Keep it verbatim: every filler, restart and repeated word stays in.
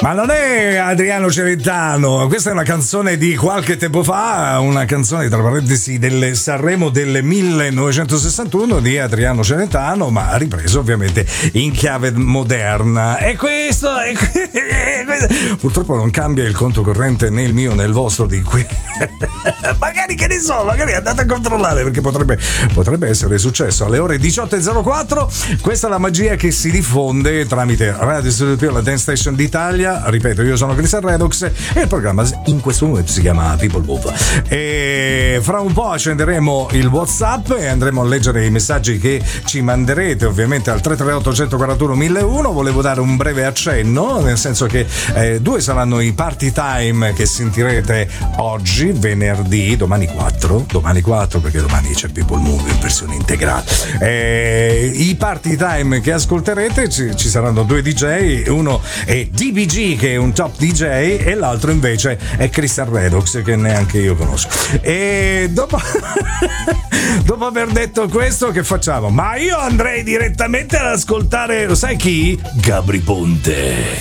Ma non è Adriano Celentano, questa è una canzone di qualche tempo fa, una canzone tra parentesi del Sanremo del millenovecentosessantuno di Adriano Celentano, ma ripreso ovviamente in chiave moderna. E questo, e questo purtroppo non cambia il conto corrente né il mio né il vostro di qui. Magari, che ne so, magari andate a controllare, perché potrebbe, potrebbe essere successo alle ore diciotto e zero quattro. Questa è la magia che si diffonde tramite Radio Studio Più, la Dance Station d'Italia. Ripeto, io sono Cristian Redox e il programma in questo momento si chiama People Move. E fra un po' accenderemo il WhatsApp e andremo a leggere i messaggi che ci manderete ovviamente al tre tre otto uno quattro uno uno zero uno. Volevo dare un breve accenno, nel senso che eh, due saranno i party time che sentirete oggi, venerdì, domani quattro, domani quattro perché domani c'è People Move in versione integrale. Eh, I party time che ascolterete ci, ci saranno due D J, uno è D B G che è un top D J e l'altro invece è Cristian Redox che neanche io conosco. E dopo dopo aver detto questo, che facciamo? Ma io andrei direttamente ad ascoltare, lo sai chi? Gabry Ponte.